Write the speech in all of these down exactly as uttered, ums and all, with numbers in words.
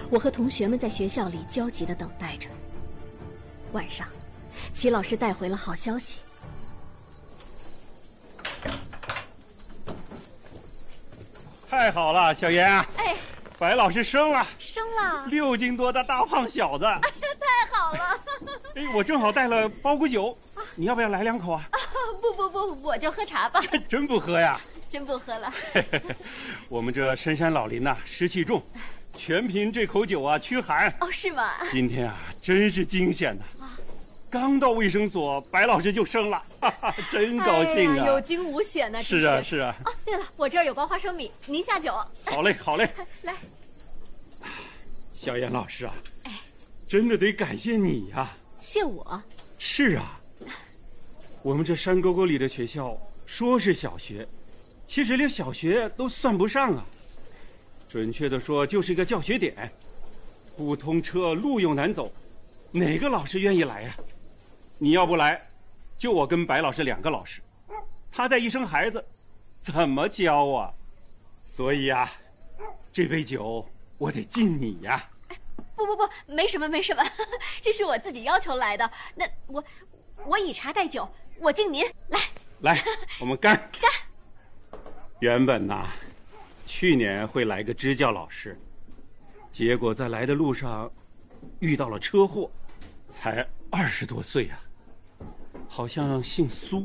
我和同学们在学校里焦急地等待着。晚上，齐老师带回了好消息。 太好了，小妍啊！ 哎， 白老师生了， 生了六斤多的大胖小子。哎呀， 太好了！ 哎，我正好带了包谷酒，啊、你要不要来两口啊？ 啊不不不，我就喝茶吧。 真不喝呀？ 真不喝了。 我们这深山老林呐、啊，湿气重，全凭这口酒啊驱寒。 哦，是吗？ 今天啊，真是惊险呐！啊、刚到卫生所，白老师就生了，哈哈，真高兴啊！ 哎、有惊无险呢。 是啊，是啊。 哦，对了，我这儿有包花生米，您下酒。 好嘞，好嘞。 来， 小妍老师啊，哎，真的得感谢你呀、啊。 谢我？ 是啊，我们这山沟沟里的学校说是小学，其实连小学都算不上啊。准确的说，就是一个教学点，不通车，路又难走，哪个老师愿意来呀、啊？你要不来，就我跟白老师两个老师，他再一生孩子，怎么教啊？所以啊，这杯酒我得敬你呀、 啊。不不不，没什么没什么，这是我自己要求来的。那我我以茶代酒，我敬您。来来，我们干干。 原本呐、啊，去年会来个支教老师，结果在来的路上遇到了车祸，才二十多岁啊，好像姓苏。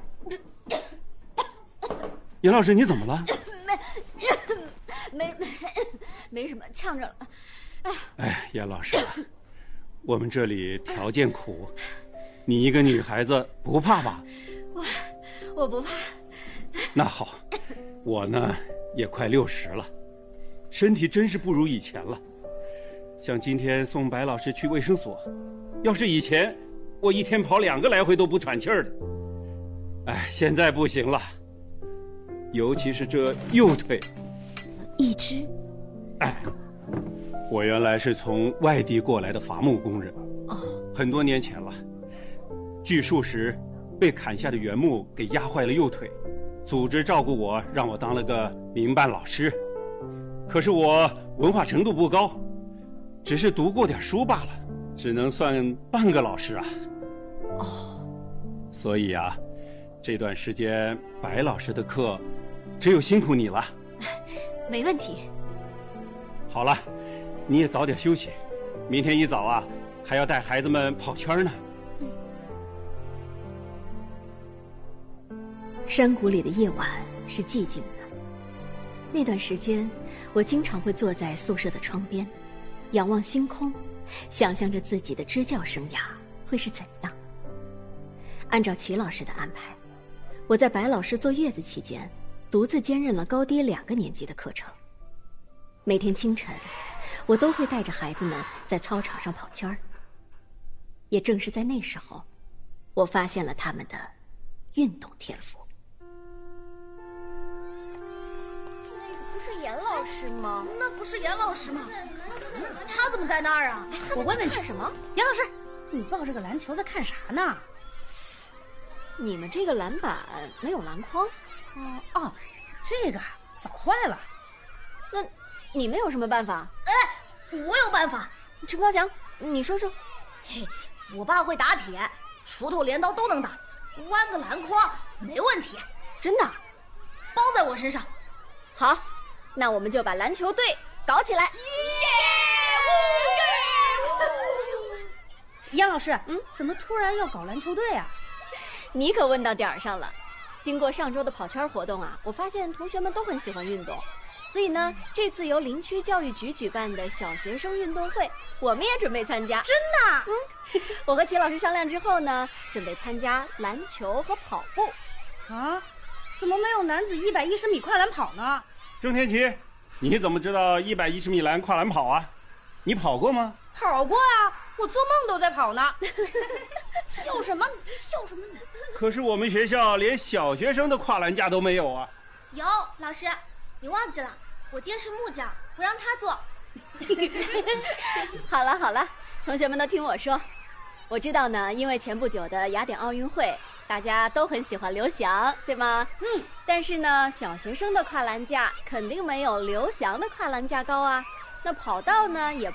严老师，你怎么了？ 没没没没什么，呛着了。 哎，严老师，我们这里条件苦，你一个女孩子不怕吧？ 我我不怕。 那好，我呢也快六十了，身体真是不如以前了。像今天送白老师去卫生所，要是以前，我一天跑两个来回都不喘气儿的。哎，现在不行了，尤其是这右腿， 一只。 哎。我原来是从外地过来的伐木工人，哦，很多年前了。锯树时被砍下的原木给压坏了右腿，组织照顾我，让我当了个民办老师。可是我文化程度不高，只是读过点书罢了，只能算半个老师啊。 哦， 所以啊，这段时间白老师的课，只有辛苦你了。 没问题。 好了。你也早点休息，明天一早啊，还要带孩子们跑圈呢。 山谷里的夜晚是寂静的，那段时间，我经常会坐在宿舍的窗边，仰望星空，想象着自己的支教生涯会是怎样。按照齐老师的安排，我在白老师坐月子期间，独自兼任了高低两个年级的课程。每天清晨，我都会带着孩子们在操场上跑圈儿。也正是在那时候，我发现了他们的运动天赋。 那个不是严老师吗？那不是严老师吗？他怎么在那儿啊？ 我问问看什么？ 严老师，你抱着个篮球在看啥呢？ 你们这个篮板没有篮筐？ 哦哦，这个早坏了。 那你们有什么办法？ 哎，我有办法。 陈高强，你说说。 嘿，我爸会打铁，锄头镰刀都能打，弯个篮筐没问题。 真的？ 包在我身上。 好，那我们就把篮球队搞起来。耶！ 严老师，嗯，怎么突然要搞篮球队啊？ 你可问到点儿上了。经过上周的跑圈活动啊，我发现同学们都很喜欢运动，所以呢，这次由林区教育局举办的小学生运动会，我们也准备参加。 真的？ 嗯，我和齐老师商量之后呢，准备参加篮球和跑步。 啊？怎么没有男子一百一十米跨栏跑呢？ 郑天琪，你怎么知道一百一十米栏跨栏跑啊？你跑过吗？ 跑过啊，我做梦都在跑呢。笑什么？笑什么呢？ 可是我们学校连小学生的跨栏架都没有啊。 有，老师，你忘记了，我爹是木匠，不让他做。 好了好了，同学们都听我说。我知道呢，因为前不久的雅典奥运会，大家都很喜欢刘翔，对吗？嗯。但是呢，小学生的跨栏架肯定没有刘翔的跨栏架高啊。那跑道呢，也